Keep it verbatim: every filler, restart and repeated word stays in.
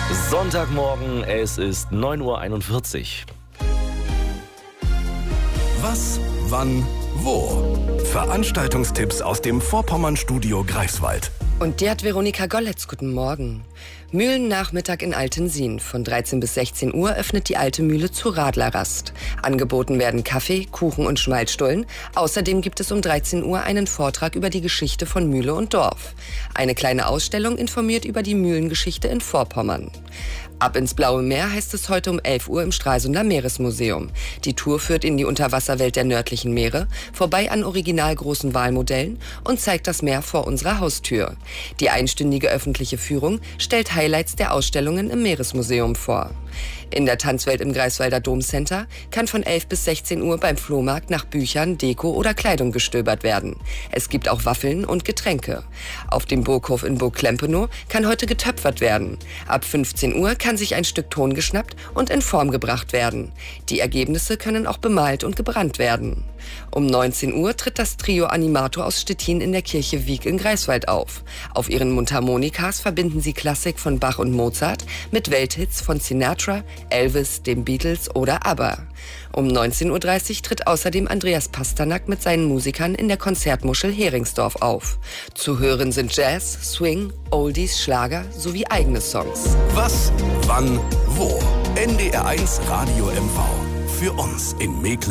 Sonntagmorgen, es ist neun Uhr einundvierzig. Was, wann, wo? Veranstaltungstipps aus dem Vorpommern-Studio Greifswald. Und die hat Veronika Golletz. Guten Morgen. Mühlennachmittag in Altensin. Von dreizehn bis sechzehn Uhr öffnet die alte Mühle zur Radlerrast. Angeboten werden Kaffee, Kuchen und Schmalzstullen. Außerdem gibt es um dreizehn Uhr einen Vortrag über die Geschichte von Mühle und Dorf. Eine kleine Ausstellung informiert über die Mühlengeschichte in Vorpommern. Ab ins blaue Meer heißt es heute um elf Uhr im Stralsunder Meeresmuseum. Die Tour führt in die Unterwasserwelt der nördlichen Meere, vorbei an original großen Walmodellen und zeigt das Meer vor unserer Haustür. Die einstündige öffentliche Führung stellt Highlights der Ausstellungen im Meeresmuseum vor. In der Tanzwelt im Greifswalder Domcenter kann von elf bis sechzehn Uhr beim Flohmarkt nach Büchern, Deko oder Kleidung gestöbert werden. Es gibt auch Waffeln und Getränke. Auf dem Burghof in Burg Klempenow kann heute getöpfert werden. Ab fünfzehn Uhr kann sich ein Stück Ton geschnappt und in Form gebracht werden. Die Ergebnisse können auch bemalt und gebrannt werden. Um neunzehn Uhr tritt das Trio Animator aus Stettin in der Kirche Wiek in Greifswald auf. Auf ihren Mundharmonikas verbinden sie Klassik von Bach und Mozart mit Welthits von Sinatra, Elvis, den Beatles oder ABBA. Um neunzehn Uhr dreißig tritt außerdem Andreas Pasternak mit seinen Musikern in der Konzertmuschel Heringsdorf auf. Zu hören sind Jazz, Swing, Oldies, Schlager sowie eigene Songs. Was, wann, wo? N D R eins Radio M V. Für uns in Mecklenburg.